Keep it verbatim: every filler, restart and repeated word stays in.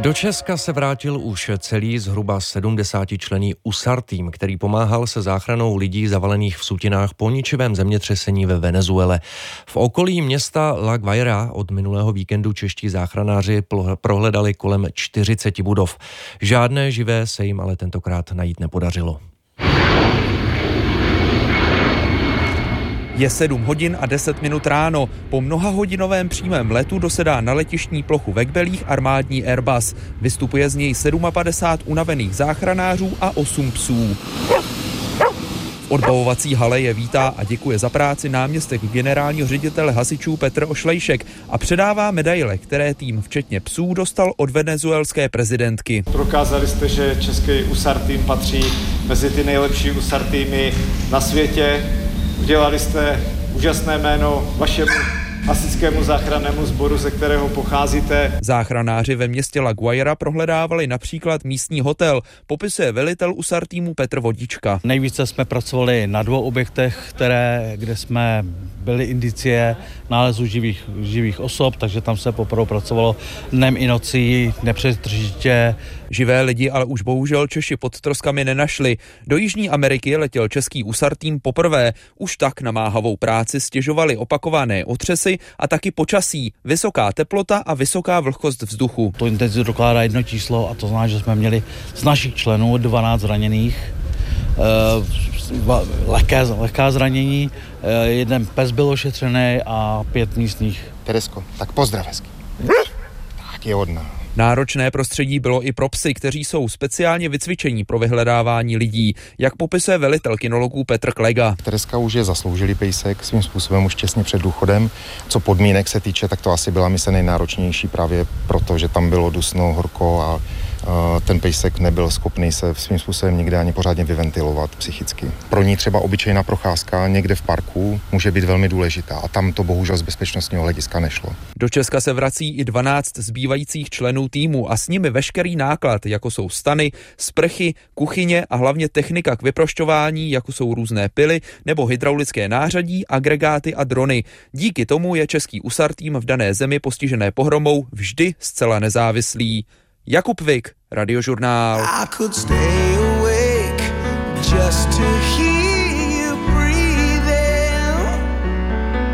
Do Česka se vrátil už celý zhruba sedmdesátičlenný U S A R tým, který pomáhal se záchranou lidí zavalených v sutinách po ničivém zemětřesení ve Venezuele. V okolí města La Guaira od minulého víkendu čeští záchranáři prohledali kolem čtyřiceti budov. Žádné živé se jim ale tentokrát najít nepodařilo. Je sedm hodin a deset minut ráno. Po mnohahodinovém přímém letu dosedá na letištní plochu ve Kbelích armádní Airbus. Vystupuje z něj padesát sedm unavených záchranářů a osm psů. V odbavovací hale je vítá a děkuje za práci náměstek generálního ředitele hasičů Petr Ošlejšek a předává medaile, které tým včetně psů dostal od venezuelské prezidentky. Prokázali jste, že český U S A R tým patří mezi ty nejlepší U S A R týmy na světě. Udělali jste úžasné jméno vašemu hasičskému záchrannému sboru, ze kterého pocházíte. Záchranáři ve městě La Guaira prohledávali například místní hotel, popisuje velitel U S A R týmu Petr Vodička. Nejvíce jsme pracovali na dvou objektech, které, kde jsme byly indicie nálezu živých, živých osob, takže tam se poprvé pracovalo dnem i nocí nepřetržitě. Živé lidi ale už bohužel Češi pod troskami nenašli. Do Jižní Ameriky letěl český U S A R tým poprvé. Už tak na máhavou práci stěžovali opakované otřesy a taky počasí, vysoká teplota a vysoká vlhkost vzduchu. To intenzitu dokládá jedno číslo a to znamená, že jsme měli z našich členů dvanáct zraněných, lehké, lehká zranění, jeden pes byl ošetřený a pět místních. Teresko, tak pozdrav hezky. Tak je hodná. Náročné prostředí bylo i pro psy, kteří jsou speciálně vycvičení pro vyhledávání lidí, jak popisuje velitel kynologů Petr Klega. Tereska už je zasloužilý pejsek, svým způsobem už těsně před důchodem. Co podmínek se týče, tak to asi byla mise nejnáročnější právě proto, že tam bylo dusno, horko a ten pejsek nebyl schopný se svým způsobem nikde ani pořádně vyventilovat psychicky. Pro ní třeba obyčejná procházka někde v parku může být velmi důležitá a tam to bohužel z bezpečnostního hlediska nešlo. Do Česka se vrací i dvanáct zbývajících členů týmu a s nimi veškerý náklad, jako jsou stany, sprchy, kuchyně a hlavně technika k vyprošťování, jako jsou různé pily nebo hydraulické nářadí, agregáty a drony. Díky tomu je český U S A R tým v dané zemi postižené pohromou vždy zcela nezávislý. Jakub Vik, Radiožurnál.